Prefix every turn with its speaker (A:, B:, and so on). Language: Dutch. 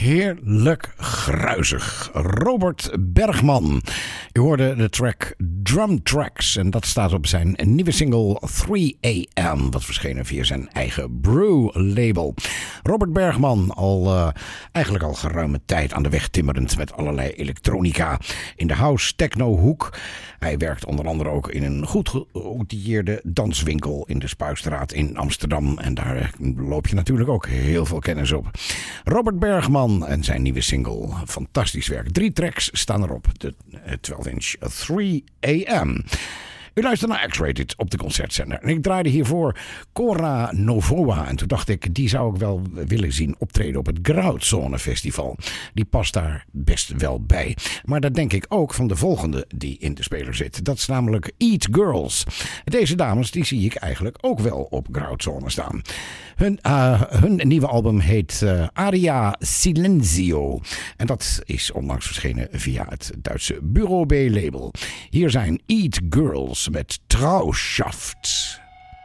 A: heerlijk gruizig. Robert Bergman. U hoorde de track Drum Tracks en dat staat op zijn nieuwe single 3 AM, wat verschenen via zijn eigen Brew label. Robert Bergman, eigenlijk al geruime tijd aan de weg timmerend met allerlei elektronica in de house techno hoek. Hij werkt onder andere ook in een goed geoutilleerde danswinkel in de Spuistraat in Amsterdam. En daar loop je natuurlijk ook heel veel kennis op. Robert Bergman en zijn nieuwe single. Fantastisch werk. 3 tracks staan erop. De 12-inch 3 AM. U luistert naar X-Rated op de Concertzender. En ik draaide hiervoor Cora Novoa. En toen dacht ik, die zou ik wel willen zien optreden op het Grautzone Festival. Die past daar best wel bij. Maar dat denk ik ook van de volgende die in de speler zit. Dat is namelijk Eat Girls. Deze dames, die zie ik eigenlijk ook wel op Grautzone staan. Hun nieuwe album heet Aria Silenzio. En dat is onlangs verschenen via het Duitse Bureau B label. Hier zijn Eat Girls met Trauschaft.